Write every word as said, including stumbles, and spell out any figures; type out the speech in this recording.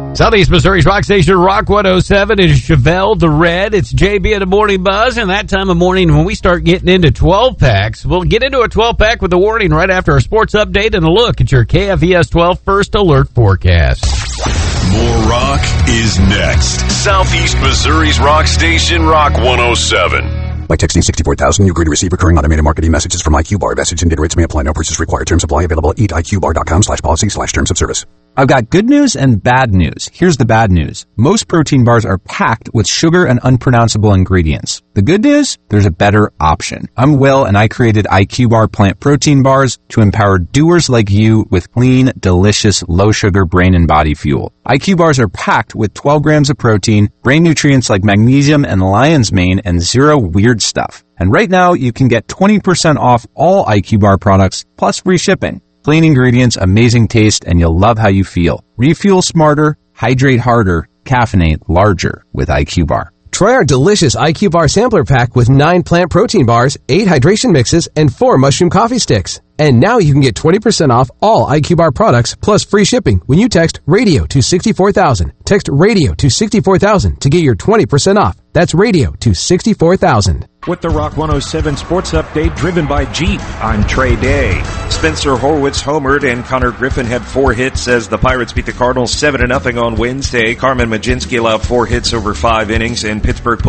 Southeast Missouri's rock station, Rock one oh seven, is Chevelle the Red. It's J B in the Morning Buzz, and that time of morning when we start getting into twelve-packs, we'll get into a twelve-pack with a warning right after our sports update and a look at your K F E S twelve First Alert forecast. More rock is next. Southeast Missouri's rock station, Rock one oh seven. By texting sixty-four thousand, you agree to receive recurring automated marketing messages from iQBar. Message and data rates may apply. No purchase required. Terms apply. Available at eat I Q bar dot com slash policy slash terms of service. I've got good news and bad news. Here's the bad news. Most protein bars are packed with sugar and unpronounceable ingredients. The good news? There's a better option. I'm Will, and I created iQBar plant protein bars to empower doers like you with clean, delicious, low-sugar brain and body fuel. iQ bars are packed with twelve grams of protein, brain nutrients like magnesium and lion's mane, and zero weird stuff. And right now, you can get twenty percent off all iQBar products, plus free shipping. Clean ingredients, amazing taste, and you'll love how you feel. Refuel smarter, hydrate harder, caffeinate larger with iQBar. Try our delicious iQBar sampler pack with nine plant protein bars, eight hydration mixes, and four mushroom coffee sticks. And now you can get twenty percent off all iQBar products plus free shipping when you text RADIO to sixty-four thousand. Text RADIO to sixty-four thousand to get your twenty percent off. That's RADIO to sixty-four thousand. With the Rock one oh seven Sports Update driven by Jeep, I'm Trey Day. Spencer Horwitz homered and Connor Griffin had four hits as the Pirates beat the Cardinals seven to nothing on Wednesday. Carmen Mlodzinski allowed four hits over five innings, and Pittsburgh pulled